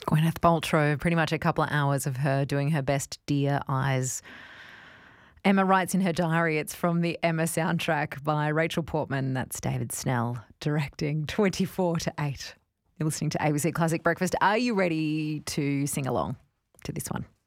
Gwyneth Paltrow, pretty much a couple of hours of her doing her best Dear Eyes. Emma writes in her diary, it's from the Emma soundtrack by Rachel Portman. That's David Snell directing 24 to 8. You're listening to ABC Classic Breakfast. Are you ready to sing along to this one?